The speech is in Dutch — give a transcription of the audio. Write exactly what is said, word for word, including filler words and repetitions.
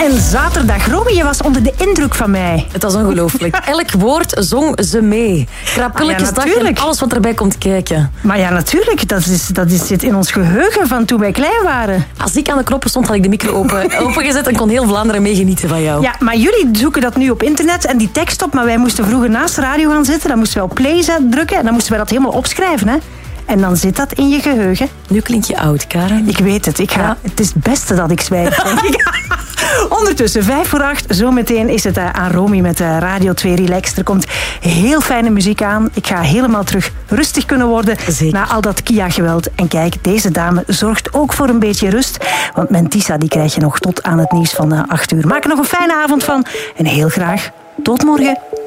En zaterdag, Romy, je was onder de indruk van mij. Het was ongelooflijk. Elk woord zong ze mee. Krapulletjesdag Ah, ja, en alles wat erbij komt kijken. Maar ja, natuurlijk. Dat, is, dat is, zit in ons geheugen van toen wij klein waren. Als ik aan de knoppen stond, had ik de micro open, opengezet en kon heel Vlaanderen meegenieten van jou. Ja, maar jullie zoeken dat nu op internet en die tekst op. Maar wij moesten vroeger naast de radio gaan zitten. Dan moesten we op play drukken en dan moesten we dat helemaal opschrijven. Hè? En dan zit dat in je geheugen. Nu klink je oud, Karen. Ik weet het. Ik ga, ja. Het is het beste dat ik zwijg, denk ik. Ondertussen, vijf voor acht. Zometeen is het uh, aan Romy met uh, Radio twee Relax. Er komt heel fijne muziek aan. Ik ga helemaal terug rustig kunnen worden. Zeker. Na al dat Kia-geweld. En kijk, deze dame zorgt ook voor een beetje rust. Want Mentissa, die krijg je nog tot aan het nieuws van uh, acht uur. Maak er nog een fijne avond van. En heel graag tot morgen.